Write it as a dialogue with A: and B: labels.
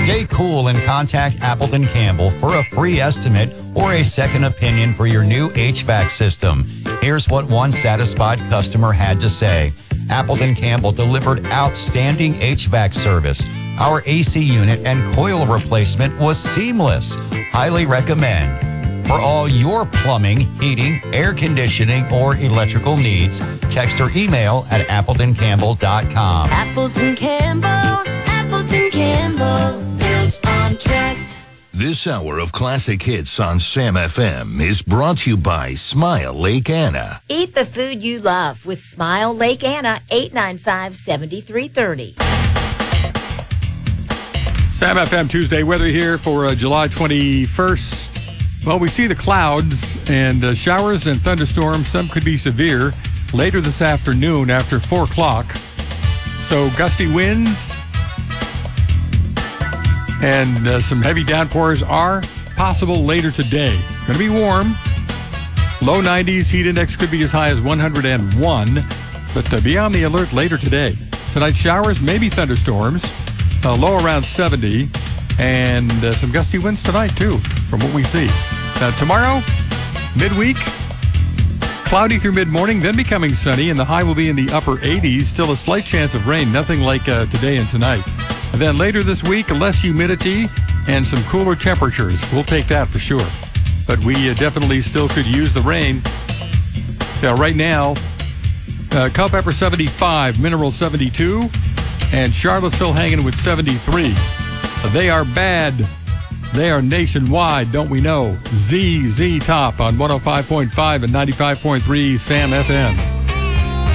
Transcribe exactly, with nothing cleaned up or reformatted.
A: Stay cool and contact Appleton Campbell for a free estimate or a second opinion for your new H V A C system. Here's what one satisfied customer had to say. Appleton Campbell delivered outstanding H V A C service. Our A C unit and coil replacement was seamless. Highly recommend. For all your plumbing, heating, air conditioning, or electrical needs, text or email at appleton campbell dot com.
B: Appleton Campbell, Appleton Campbell, built on trust.
C: This hour of classic hits on Sam F M is brought to you by Smile Lake Anna.
D: Eat the food you love with Smile Lake Anna, eight nine five, seven three three zero.
E: Sam F M Tuesday weather here for uh, July twenty-first. Well, we see the clouds and uh, showers and thunderstorms. Some could be severe later this afternoon after four o'clock. So gusty winds and uh, some heavy downpours are possible later today. Going to be warm. Low nineties. Heat index could be as high as one hundred one. But uh, be on the alert later today. Tonight, showers, maybe thunderstorms. Uh, low around seventy. And uh, some gusty winds tonight, too, from what we see. Now, tomorrow, midweek, cloudy through mid-morning, then becoming sunny, and the high will be in the upper eighties. Still a slight chance of rain, nothing like uh, today and tonight. And then later this week, less humidity and some cooler temperatures. We'll take that for sure. But we uh, definitely still could use the rain. Now, right now, uh, Culpeper seventy-five, Mineral seventy-two, and Charlottesville hanging with seventy-three. They are bad. They are nationwide, don't we know? Z Z Top on one oh five point five and ninety-five point three Sam F M.